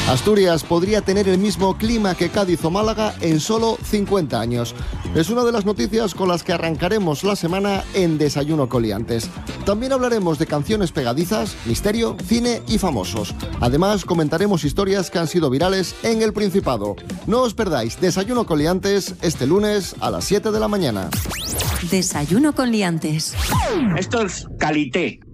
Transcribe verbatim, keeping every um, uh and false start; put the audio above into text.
Asturias podría tener el mismo clima que Cádiz o Málaga en solo cincuenta años. Es una de las noticias con las que arrancaremos la semana en Desayuno Coliantes. También hablaremos de canciones pegadizas, misterio, cine y famosos. Además, comentaremos historias que han sido virales en el Principado. No os perdáis Desayuno Coliantes este lunes a las siete de la mañana. Desayuno con liantes. Esto es calité.